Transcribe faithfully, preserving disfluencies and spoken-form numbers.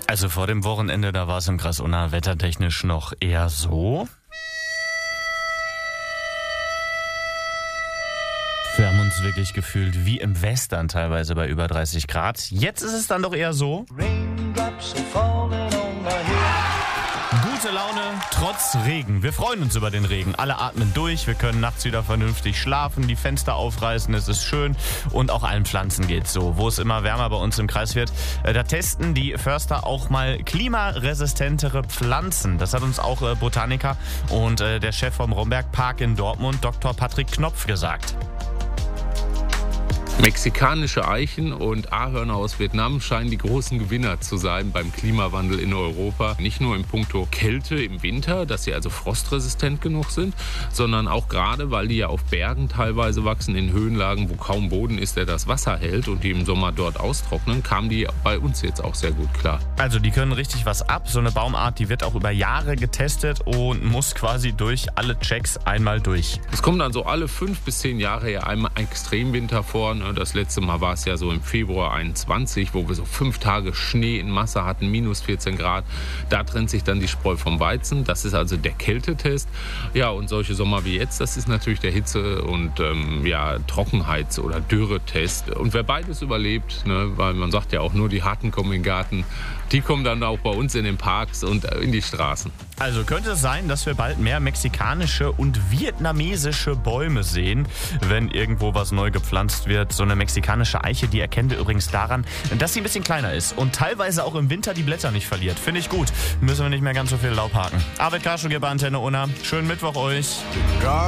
Also vor dem Wochenende, da war es im Kreis Unna wettertechnisch noch eher so. Wir haben uns wirklich gefühlt wie im Western teilweise bei über dreißig Grad. Jetzt ist es dann doch eher so. Gute Laune, trotz Regen. Wir freuen uns über den Regen. Alle atmen durch, wir können nachts wieder vernünftig schlafen, die Fenster aufreißen, es ist schön und auch allen Pflanzen geht's so. Wo es immer wärmer bei uns im Kreis wird, da testen die Förster auch mal klimaresistentere Pflanzen. Das hat uns auch Botaniker und der Chef vom Romberg-Park in Dortmund, Doktor Patrick Knopf, gesagt. Mexikanische Eichen und Ahorne aus Vietnam scheinen die großen Gewinner zu sein beim Klimawandel in Europa. Nicht nur in puncto Kälte im Winter, dass sie also frostresistent genug sind, sondern auch gerade, weil die ja auf Bergen teilweise wachsen, in Höhenlagen, wo kaum Boden ist, der das Wasser hält und die im Sommer dort austrocknen, kamen die bei uns jetzt auch sehr gut klar. Also die können richtig was ab. So eine Baumart, die wird auch über Jahre getestet und muss quasi durch alle Checks einmal durch. Es kommt dann so alle fünf bis zehn Jahre ja einmal Extremwinter vor. Das letzte Mal war es ja so im Februar einundzwanzig, wo wir so fünf Tage Schnee in Masse hatten, minus vierzehn Grad. Da trennt sich dann die Spreu vom Weizen. Das ist also der Kältetest. Ja, und solche Sommer wie jetzt, das ist natürlich der Hitze- und ähm, ja, Trockenheits- oder Dürretest. Und wer beides überlebt, ne, weil man sagt ja auch, nur die Harten kommen in den Garten, die kommen dann auch bei uns in den Parks und in die Straßen. Also könnte es sein, dass wir bald mehr mexikanische und vietnamesische Bäume sehen, wenn irgendwo was neu gepflanzt wird. So eine mexikanische Eiche, die erkennen wir übrigens daran, dass sie ein bisschen kleiner ist und teilweise auch im Winter die Blätter nicht verliert. Finde ich gut. Müssen wir nicht mehr ganz so viel Laub haken. Arvid Karschuk bei Antenne Unna. Schönen Mittwoch euch.